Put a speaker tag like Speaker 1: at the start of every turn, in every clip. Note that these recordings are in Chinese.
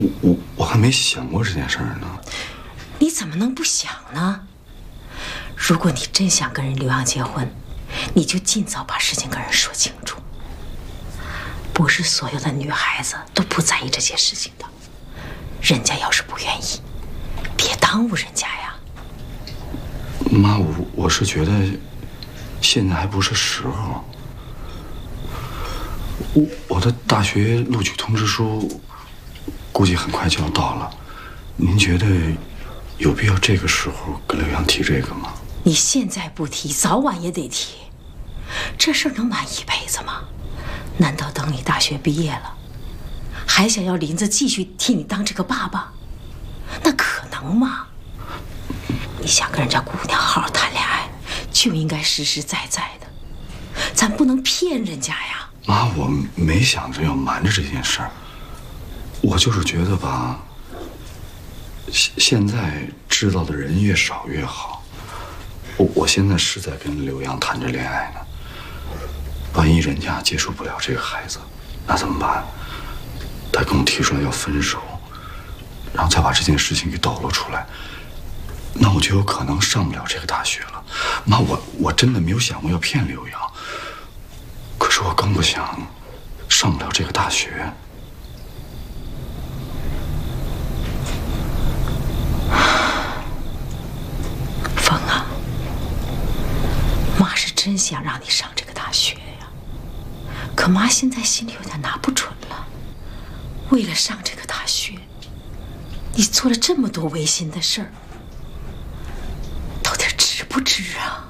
Speaker 1: 我还没想过这件事儿呢。
Speaker 2: 你怎么能不想呢？如果你真想跟人刘洋结婚，你就尽早把事情跟人说清楚。不是所有的女孩子都不在意这些事情的，人家要是不愿意，别耽误人家呀。
Speaker 1: 妈，我是觉得现在还不是时候。我的大学录取通知书估计很快就要到了，您觉得有必要这个时候跟刘洋提这个吗？
Speaker 2: 你现在不提，早晚也得提。这事儿能瞒一辈子吗？难道等你大学毕业了，还想要林子继续替你当这个爸爸？那可能吗？你想跟人家姑娘好好谈恋爱，就应该实实在在的，咱不能骗人家呀。
Speaker 1: 妈，我没想着要瞒着这件事儿，我就是觉得吧，现在知道的人越少越好。我现在是在跟刘洋谈着恋爱呢，万一人家接受不了这个孩子，那怎么办？他跟我提出来要分手，然后再把这件事情给抖露出来，那我就有可能上不了这个大学了。妈，我真的没有想过要骗刘洋，可是我更不想上不了这个大学。
Speaker 2: 风啊，妈是真想让你上这个大学呀，可妈现在心里有点拿不准了。为了上这个大学，你做了这么多违心的事儿，到底值不值啊？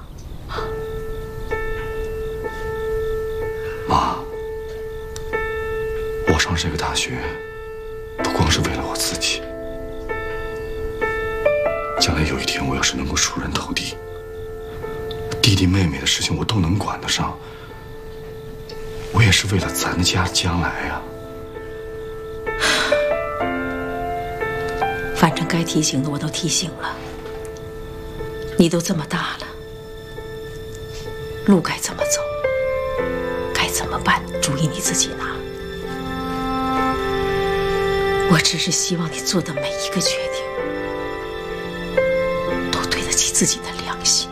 Speaker 1: 妈，我上这个大学不光是为了我自己，将来有一天我要是能够出人头地，弟弟妹妹的事情我都能管得上，我也是为了咱的家将来呀。
Speaker 2: 反正该提醒的我都提醒了，你都这么大了，路该怎么走，该怎么办，主意你自己拿。我只是希望你做的每一个决定都对得起自己的良心。